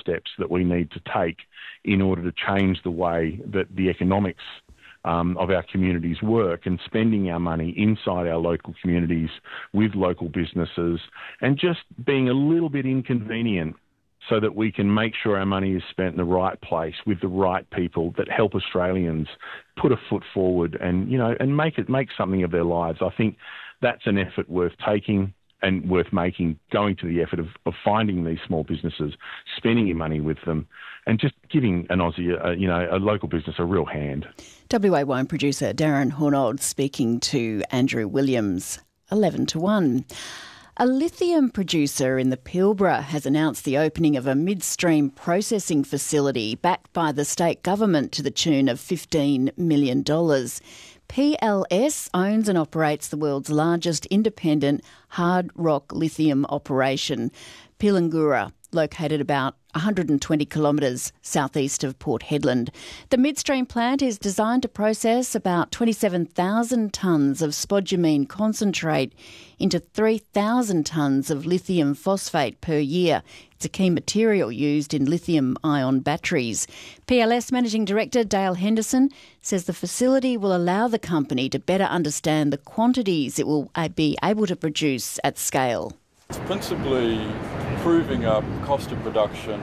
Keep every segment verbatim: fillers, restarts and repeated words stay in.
steps that we need to take in order to change the way that the economics um, of our communities work, and spending our money inside our local communities with local businesses, and just being a little bit inconvenient so that we can make sure our money is spent in the right place with the right people that help Australians put a foot forward and, you know, and make it make something of their lives. I think that's an effort worth taking and worth making, going to the effort of, of finding these small businesses, spending your money with them, and just giving an Aussie, uh, you know, a local business a real hand. W A wine producer Darren Hornold speaking to Andrew Williams, eleven to one. A lithium producer in the Pilbara has announced the opening of a midstream processing facility backed by the state government to the tune of fifteen million dollars. P L S owns and operates the world's largest independent hard rock lithium operation, Pilangura, located about one hundred twenty kilometres southeast of Port Hedland. The midstream plant is designed to process about twenty-seven thousand tonnes of spodumene concentrate into three thousand tonnes of lithium phosphate per year. It's a key material used in lithium-ion batteries. P L S Managing Director Dale Henderson says the facility will allow the company to better understand the quantities it will be able to produce at scale. It's principally proving up cost of production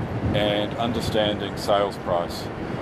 and understanding sales price.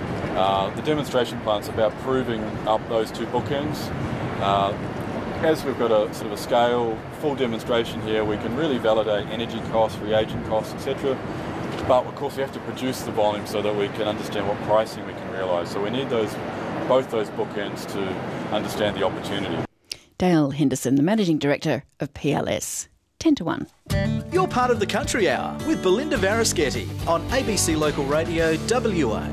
Uh, the demonstration plant's about proving up those two bookends. Uh, as we've got a sort of a scale, full demonstration here, we can really validate energy costs, reagent costs, et cetera. But of course we have to produce the volume so that we can understand what pricing we can realise. So we need those, both those bookends to understand the opportunity. Dale Henderson, the Managing Director of P L S. ten to one. You're part of the Country Hour with Belinda Varischetti on A B C Local Radio W A.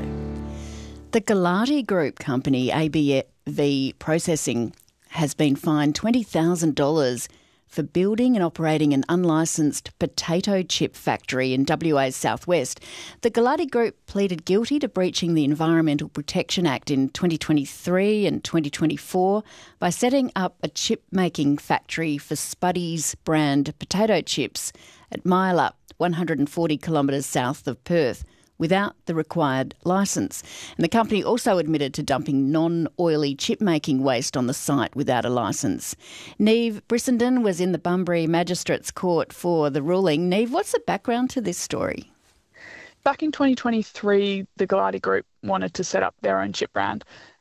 The Galati Group company, A B V Processing, has been fined twenty thousand dollars for building and operating an unlicensed potato chip factory in W A's southwest. The Galati Group pleaded guilty to breaching the Environmental Protection Act in twenty twenty-three and twenty twenty-four by setting up a chip-making factory for Spuddy's brand potato chips at Myla, one hundred forty kilometres south of Perth, without the required licence. And the company also admitted to dumping non-oily chip-making waste on the site without a licence. Neve Brissenden was in the Bunbury Magistrates Court for the ruling. Neve, what's the background to this story? Back in twenty twenty-three, the Galati Group wanted to set up their own chip brand,